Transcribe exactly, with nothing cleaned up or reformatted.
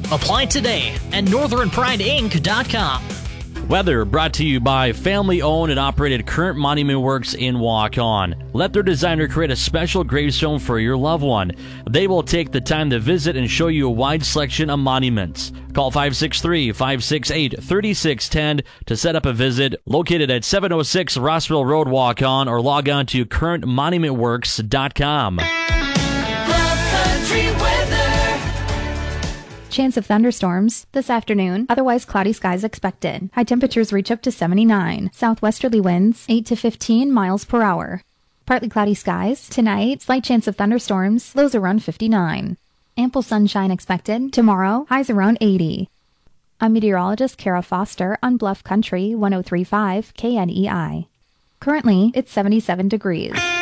Apply today at northern pride inc dot com. Weather brought to you by family-owned and operated Current Monument Works in Waukon. Let their designer create a special gravestone for your loved one. They will take the time to visit and show you a wide selection of monuments. Call five six three, five six eight, three six one zero to set up a visit. Located at seven oh six Rossville Road, Waukon, or log on to current monument works dot com. Chance of thunderstorms this afternoon. Otherwise cloudy skies expected. High temperatures reach up to seventy-nine. Southwesterly winds eight to fifteen miles per hour. Partly cloudy skies. Tonight, slight chance of thunderstorms. Lows around fifty-nine. Ample sunshine expected. Tomorrow, highs around eighty. I'm meteorologist Kara Foster on Bluff Country one oh three point five K N E I. Currently, it's seventy-seven degrees.